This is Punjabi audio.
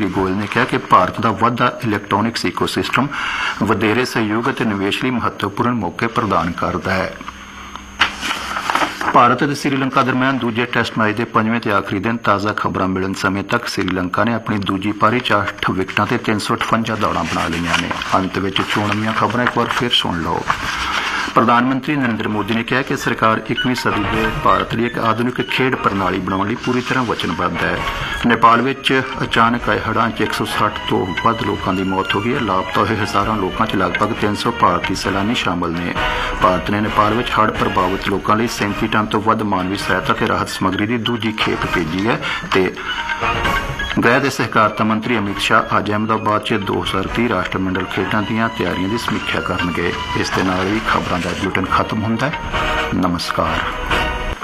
ਸ਼੍ਰੀ ਗੋਇਲ ਨੇ ਕਿਹਾ ਕਿ ਭਾਰਤ ਦਾ ਵੱਧਦਾ ਇਲੈਕਟ੍ਰੋਨਿਕਸ ਈਕੋਸਿਸਟਮ ਵਧੇਰੇ ਸਹਿਯੋਗ ਅਤੇ ਨਿਵੇਸ਼ ਲਈ ਮਹੱਤਵਪੂਰਨ ਮੌਕੇ ਪ੍ਰਦਾਨ ਕਰਦਾ ਹੈ। ਭਾਰਤ ਅਤੇ ਸ੍ਰੀਲੰਕਾ ਦਰਮਿਆਨ ਦੂਜੇ ਟੈਸਟ ਮੈਚ ਦੇ 5ਵੇਂ ਤੇ ਆਖਰੀ ਦਿਨ ਤਾਜ਼ਾ ਖਬਰਾਂ ਮਿਲਣ ਸਮੇਂ ਤੱਕ ਸ੍ਰੀਲੰਕਾ ਨੇ ਆਪਣੀ ਦੂਜੀ ਪਾਰੀ 'ਚ 8 ਵਿਕਟਾਂ ਤੇ 358 ਦੌੜਾਂ ਬਣਾ ਲਈਆਂ ਨੇ। ਅੰਤ ਵਿੱਚ ਚੋਣਵੀਆਂ ਖਬਰਾਂ ਇੱਕ ਵਾਰ ਫਿਰ ਸੁਣ ਲਓ। ਪ੍ਰਧਾਨ ਮੰਤਰੀ ਨਰਿੰਦਰ ਮੋਦੀ ਨੇ ਕਿਹਾ ਕਿ ਸਰਕਾਰ 21ਵੀਂ ਸਦੀ ਦੇ ਭਾਰਤ ਲਈ ਇੱਕ ਆਧੁਨਿਕ ਖੇਡ ਪ੍ਰਣਾਲੀ ਬਣਾਉਣ ਲਈ ਪੂਰੀ ਤਰ੍ਹਾਂ ਵਚਨਬੱਧ ਹੈ। ਨੇਪਾਲ ਵਿੱਚ ਅਚਾਨਕ ਆਏ ਹੜ੍ਹਾਂ 'ਚ 160 ਤੋਂ ਵੱਧ ਲੋਕਾਂ ਦੀ ਮੌਤ ਹੋ ਗਈ ਹੈ। ਲਾਪਤਾ ਹੋਏ ਹਜ਼ਾਰਾਂ ਲੋਕਾਂ 'ਚ ਲਗਭਗ 300 ਭਾਰਤੀ ਸੈਲਾਨੀ ਸ਼ਾਮਲ ਨੇ। ਭਾਰਤ ਨੇ ਨੇਪਾਲ ਵਿੱਚ ਹੜ੍ਹ ਪ੍ਰਭਾਵਿਤ ਲੋਕਾਂ ਲਈ 37 ਟਨ ਤੋਂ ਵੱਧ ਮਾਨਵੀ ਸਹਾਇਤਾ ਤੇ ਰਾਹਤ ਸਮੱਗਰੀ ਦੀ ਦੂਜੀ ਖੇਪ ਭੇਜੀ ਹੈ। ਤੇ ਗ੍ਰਹਿ ਦੇ ਸਹਿਕਾਰਤਾ ਮੰਤਰੀ ਅਮਿਤ ਸ਼ਾਹ ਅੱਜ ਅਹਿਮਦਾਬਾਦ 'ਚ 2030 ਰਾਸ਼ਟਰਮੰਡਲ ਖੇਡਾਂ ਦੀਆਂ ਤਿਆਰੀਆਂ ਦੀ ਸਮੀਖਿਆ ਕਰਨਗੇ। ਇਸ ਦੇ ਨਾਲ ਹੀ ਖਬਰਾਂ ਦਾ ਬੁਲੇਟਿਨ ਖਤਮ ਹੁੰਦਾ ਹੈ। ਨਮਸਕਾਰ।